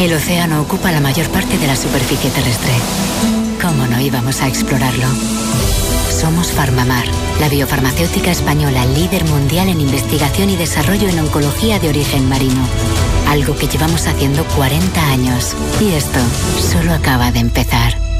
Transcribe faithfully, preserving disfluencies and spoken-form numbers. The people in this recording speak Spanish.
El océano ocupa la mayor parte de la superficie terrestre. ¿Cómo no íbamos a explorarlo? Somos Farmamar, la biofarmacéutica española líder mundial en investigación y desarrollo en oncología de origen marino. Algo que llevamos haciendo cuarenta años. Y esto solo acaba de empezar.